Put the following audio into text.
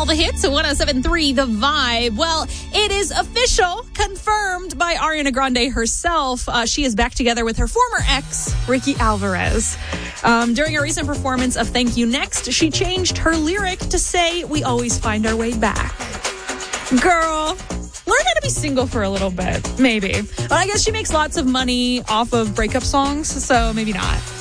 all the hits at 107.3 The Vibe. Well, it is official, confirmed by Ariana Grande herself. She is back together with her former ex, Ricky Alvarez. During a recent performance of Thank You Next, she changed her lyric to say, "We always find our way back." Girl, learn how to be single for a little bit, maybe. But I guess she makes lots of money off of breakup songs, so maybe not.